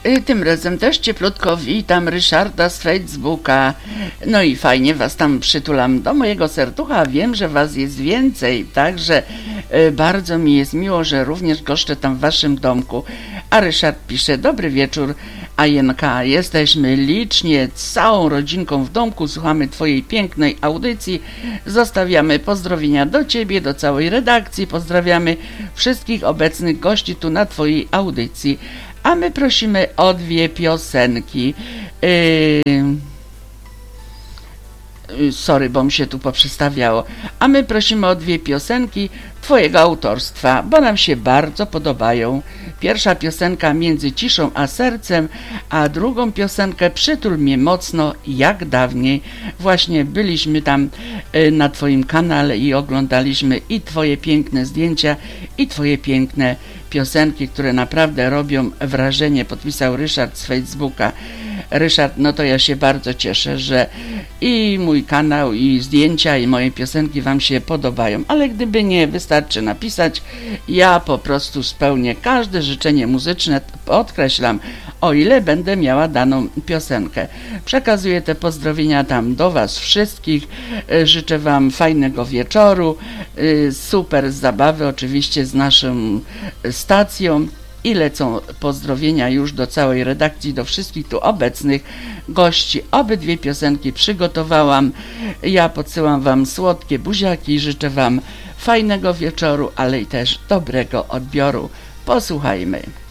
Tym razem też cieplutko witam Ryszarda z Facebooka. No i fajnie was tam przytulam do mojego serducha. Wiem, że was jest więcej, także bardzo mi jest miło, że również goszczę tam w waszym domku. A Ryszard pisze: dobry wieczór, Ajenka. Jesteśmy licznie całą rodzinką w domku, słuchamy twojej pięknej audycji. Zostawiamy pozdrowienia do ciebie, do całej redakcji. Pozdrawiamy wszystkich obecnych gości tu na twojej audycji. A my prosimy o 2 piosenki. Sorry, bo mi się tu poprzestawiało. A my prosimy o 2 piosenki twojego autorstwa, bo nam się bardzo podobają. Pierwsza piosenka Między ciszą a sercem, a drugą piosenkę Przytul mnie mocno jak dawniej. Właśnie byliśmy tam na twoim kanale i oglądaliśmy i twoje piękne zdjęcia, i twoje piękne piosenki, które naprawdę robią wrażenie. Podpisał Ryszard z Facebooka. Ryszard, no to ja się bardzo cieszę, że i mój kanał, i zdjęcia, i moje piosenki wam się podobają, ale gdyby nie, wystarczy napisać, ja po prostu spełnię każde życzenie muzyczne, podkreślam, o ile będę miała daną piosenkę. Przekazuję te pozdrowienia tam do was wszystkich, życzę wam fajnego wieczoru, super zabawy oczywiście z naszą stacją. I lecą pozdrowienia już do całej redakcji, do wszystkich tu obecnych gości. Obydwie piosenki przygotowałam. Ja podsyłam wam słodkie buziaki i życzę wam fajnego wieczoru, ale i też dobrego odbioru. Posłuchajmy.